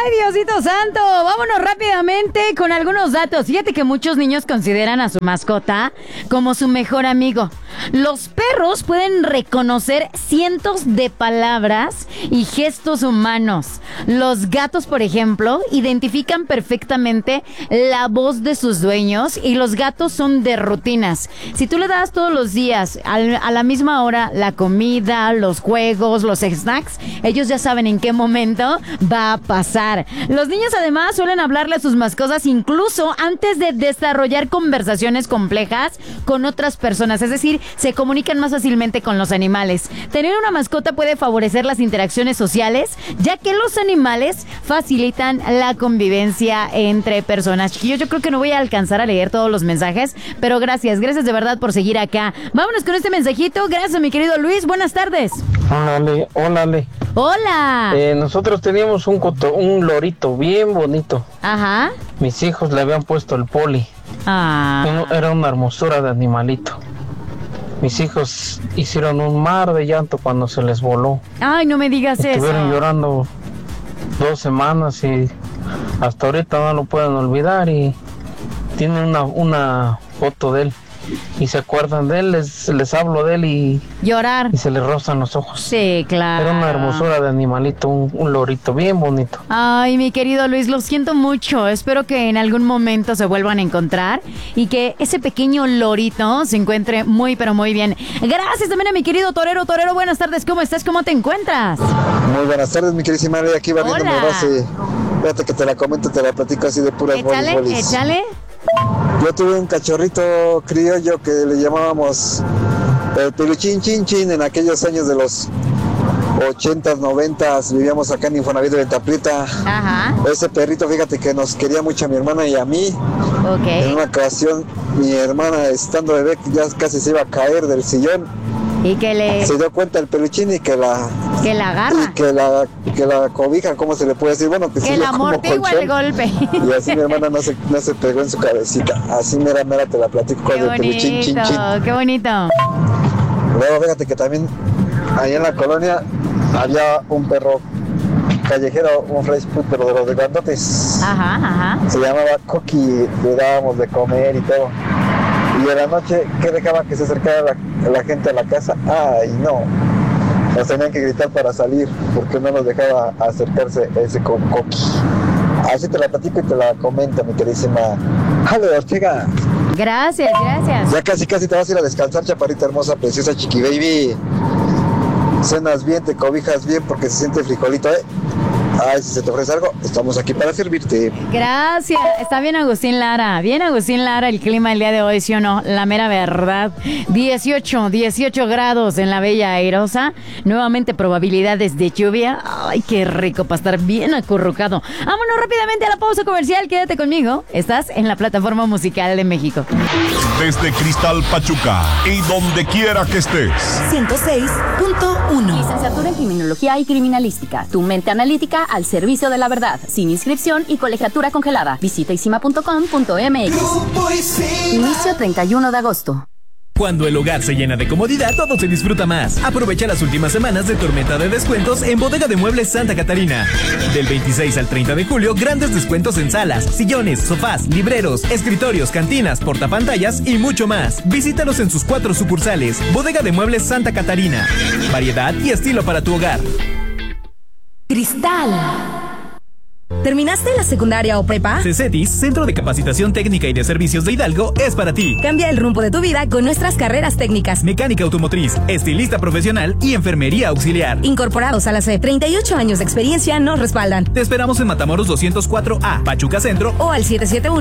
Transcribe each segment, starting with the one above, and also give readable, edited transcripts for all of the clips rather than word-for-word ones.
Ay, Diosito Santo, vámonos rápidamente con algunos datos. Fíjate que muchos niños consideran a su mascota como su mejor amigo. Los perros pueden reconocer cientos de palabras y gestos humanos. Los gatos, por ejemplo, identifican perfectamente la voz de sus dueños y los gatos son de rutinas. Si tú le das todos los días a la misma hora la comida, los juegos, los snacks, ellos ya saben en qué momento va a pasar. Los niños además suelen hablarle a sus mascotas incluso antes de desarrollar conversaciones complejas con otras personas, es decir, se comunican más fácilmente con los animales. Tener una mascota puede favorecer las interacciones sociales, ya que los animales facilitan la convivencia entre personas. Chiquillos, yo creo que no voy a alcanzar a leer todos los mensajes, pero gracias de verdad por seguir acá. Vámonos con este mensajito. Gracias, mi querido Luis. Buenas tardes. Órale. Hola. Nosotros teníamos un lorito bien bonito. Ajá. Mis hijos le habían puesto el Poli. Era una hermosura de animalito. Mis hijos hicieron un mar de llanto cuando se les voló. Ay, no me digas eso. Estuvieron llorando 2 semanas y hasta ahorita no lo pueden olvidar y tienen una foto de él. Y se acuerdan de él, les hablo de él y... Llorar. Y se les rozan los ojos. Sí, claro. Era una hermosura de animalito, un lorito bien bonito. Ay, mi querido Luis, lo siento mucho. Espero que en algún momento se vuelvan a encontrar y que ese pequeño lorito se encuentre muy, pero muy bien. Gracias también a mi querido Torero. Torero, buenas tardes. ¿Cómo estás? ¿Cómo te encuentras? Muy buenas tardes, mi queridísima María. Aquí va viendo mi base. Fíjate que te la comento, te la platico así de puras bolis. Échale. Yo tuve un cachorrito criollo que le llamábamos el peluchín chin chin en aquellos años de los 80s, 90s. Vivíamos acá en Infonavit de Ventaprieta. Ajá. Ese perrito, fíjate que nos quería mucho a mi hermana y a mí. Okay. En una ocasión, mi hermana, estando bebé, ya casi se iba a caer del sillón. Y que se dio cuenta el peluchín y que la agarra. Y que la cobija, ¿cómo se le puede decir? Bueno, que la amortigua el golpe. Y así mi hermana no se pegó en su cabecita. Así mera te la platico con el peluchín chin chin. Qué bonito. Luego fíjate que también allá en la colonia había un perro callejero, un French Poodle, pero de los de grandotes. Ajá. Se llamaba Coqui, le dábamos de comer y todo. Y en la noche, ¿qué dejaba que se acercara la gente a la casa? Ay, no. Nos tenían que gritar para salir, porque no nos dejaba acercarse ese Coqui. Así te la platico y te la comento, mi queridísima Ale Ortega. Gracias. Ya casi te vas a ir a descansar, chaparrita hermosa, preciosa, chiqui baby. Cenas bien, te cobijas bien, porque se siente frijolito, ¿eh? Ay, si se te ofrece algo, estamos aquí para servirte. Gracias. Está bien Agustín Lara el clima el día de hoy, ¿sí o no? La mera verdad. 18 grados en la Bella Airosa. Nuevamente probabilidades de lluvia. Ay, qué rico para estar bien acurrucado. Vámonos rápidamente a la pausa comercial. Quédate conmigo. Estás en la plataforma musical de México. Desde Cristal Pachuca y donde quiera que estés. 106.1. Licenciatura en Criminología y Criminalística. Tu mente analítica al servicio de la verdad, sin inscripción y colegiatura congelada. Visita isima.com.mx. Inicio 31 de agosto. Cuando el hogar se llena de comodidad, todo se disfruta más. Aprovecha las últimas semanas de tormenta de descuentos en Bodega de Muebles Santa Catarina. Del 26 al 30 de julio, grandes descuentos en salas, sillones, sofás, libreros, escritorios, cantinas, portapantallas y mucho más. Visítalos en sus 4 sucursales. Bodega de Muebles Santa Catarina. Variedad y estilo para tu hogar. Cristal. ¿Terminaste la secundaria o prepa? CECETIS, Centro de Capacitación Técnica y de Servicios de Hidalgo, es para ti. Cambia el rumbo de tu vida con nuestras carreras técnicas. Mecánica automotriz, estilista profesional y enfermería auxiliar. Incorporados a la SEP, 38 años de experiencia nos respaldan. Te esperamos en Matamoros 204A, Pachuca Centro o al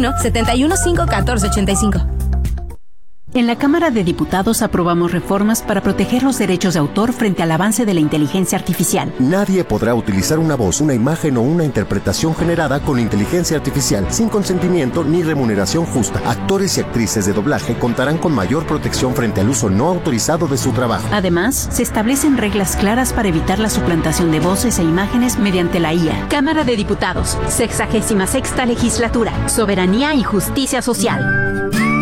771-715-1485. En la Cámara de Diputados aprobamos reformas para proteger los derechos de autor frente al avance de la inteligencia artificial. Nadie podrá utilizar una voz, una imagen o una interpretación generada con inteligencia artificial sin consentimiento ni remuneración justa. Actores y actrices de doblaje contarán con mayor protección frente al uso no autorizado de su trabajo. Además, se establecen reglas claras para evitar la suplantación de voces e imágenes mediante la IA. Cámara de Diputados, 66ª Legislatura, Soberanía y Justicia Social.